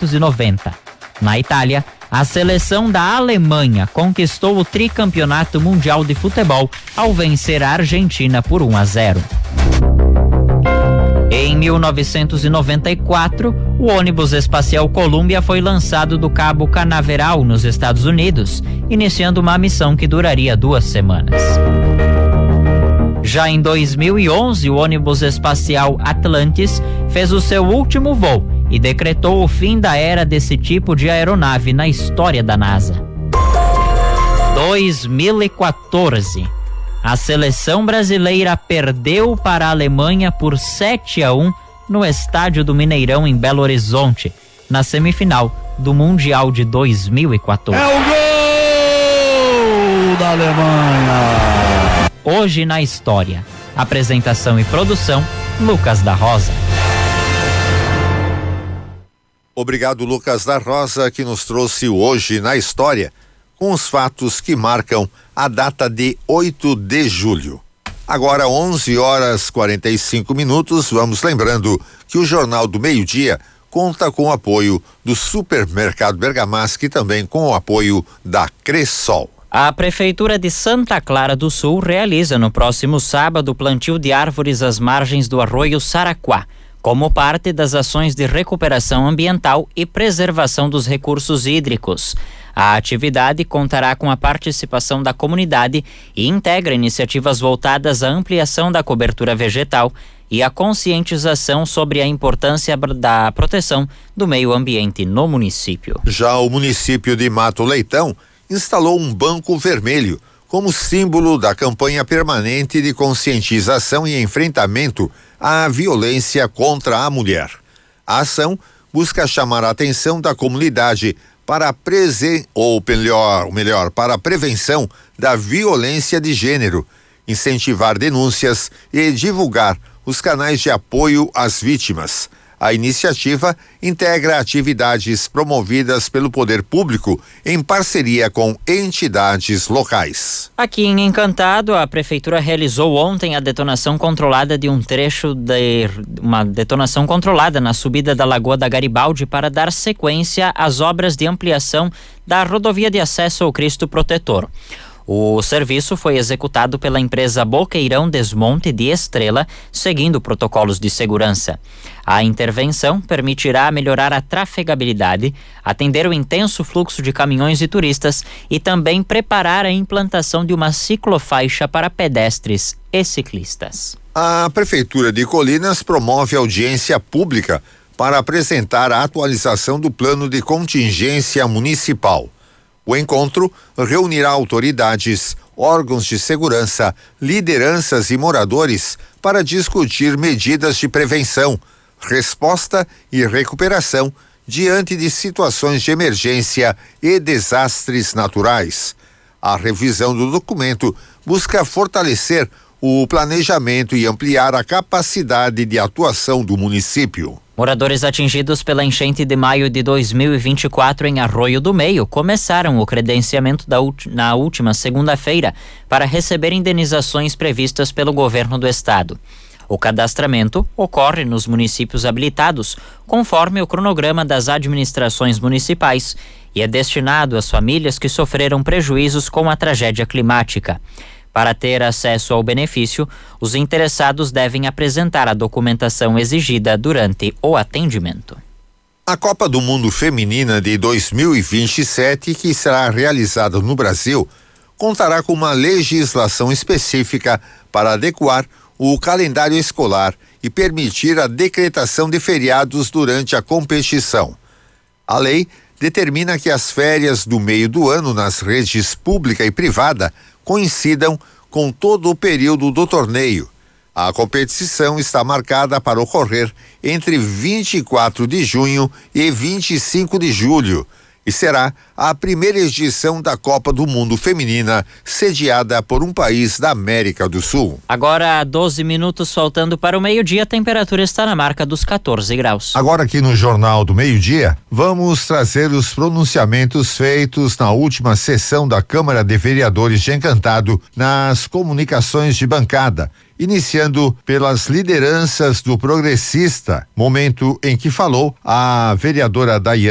1990. Na Itália, a seleção da Alemanha conquistou o tricampeonato mundial de futebol ao vencer a Argentina por 1-0. Em 1994, o ônibus espacial Columbia foi lançado do Cabo Canaveral, nos Estados Unidos, iniciando uma missão que duraria 2 semanas. Já em 2011, o ônibus espacial Atlantis fez o seu último voo e decretou o fim da era desse tipo de aeronave na história da NASA. 2014. A seleção brasileira perdeu para a Alemanha por 7-1 no estádio do Mineirão, em Belo Horizonte, na semifinal do Mundial de 2014. É o gol da Alemanha! Hoje na história. Apresentação e produção, Lucas da Rosa. Obrigado, Lucas da Rosa, que nos trouxe Hoje na História, com os fatos que marcam a data de 8 de julho. Agora 11h45, vamos lembrando que o Jornal do Meio-Dia conta com o apoio do Supermercado Bergamasque e também com o apoio da Cressol. A Prefeitura de Santa Clara do Sul realiza no próximo sábado plantio de árvores às margens do arroio Saraquá, como parte das ações de recuperação ambiental e preservação dos recursos hídricos. A atividade contará com a participação da comunidade e integra iniciativas voltadas à ampliação da cobertura vegetal e à conscientização sobre a importância da proteção do meio ambiente no município. Já o município de Mato Leitão instalou um banco vermelho como símbolo da campanha permanente de conscientização e enfrentamento à violência contra a mulher. A ação busca chamar a atenção da comunidade para a para a prevenção da violência de gênero, incentivar denúncias e divulgar os canais de apoio às vítimas. A iniciativa integra atividades promovidas pelo poder público em parceria com entidades locais. Aqui em Encantado, a prefeitura realizou ontem a detonação controlada de um trecho uma detonação controlada na subida da Lagoa da Garibaldi para dar sequência às obras de ampliação da rodovia de acesso ao Cristo Protetor. O serviço foi executado pela empresa Boqueirão Desmonte de Estrela, seguindo protocolos de segurança. A intervenção permitirá melhorar a trafegabilidade, atender o intenso fluxo de caminhões e turistas e também preparar a implantação de uma ciclofaixa para pedestres e ciclistas. A Prefeitura de Colinas promove audiência pública para apresentar a atualização do plano de contingência municipal. O encontro reunirá autoridades, órgãos de segurança, lideranças e moradores para discutir medidas de prevenção, resposta e recuperação diante de situações de emergência e desastres naturais. A revisão do documento busca fortalecer o planejamento e ampliar a capacidade de atuação do município. Moradores atingidos pela enchente de maio de 2024 em Arroio do Meio começaram o credenciamento na última segunda-feira para receber indenizações previstas pelo governo do estado. O cadastramento ocorre nos municípios habilitados, conforme o cronograma das administrações municipais, e é destinado às famílias que sofreram prejuízos com a tragédia climática. Para ter acesso ao benefício, os interessados devem apresentar a documentação exigida durante o atendimento. A Copa do Mundo Feminina de 2027, que será realizada no Brasil, contará com uma legislação específica para adequar o calendário escolar e permitir a decretação de feriados durante a competição. A lei determina que as férias do meio do ano nas redes pública e privada coincidam com todo o período do torneio. A competição está marcada para ocorrer entre 24 de junho e 25 de julho e será a primeira edição da Copa do Mundo Feminina sediada por um país da América do Sul. Agora, 12 minutos faltando para o meio-dia, a temperatura está na marca dos 14 graus. Agora aqui no Jornal do Meio-Dia, vamos trazer os pronunciamentos feitos na última sessão da Câmara de Vereadores de Encantado nas comunicações de bancada, iniciando pelas lideranças do Progressista, momento em que falou a vereadora Daiane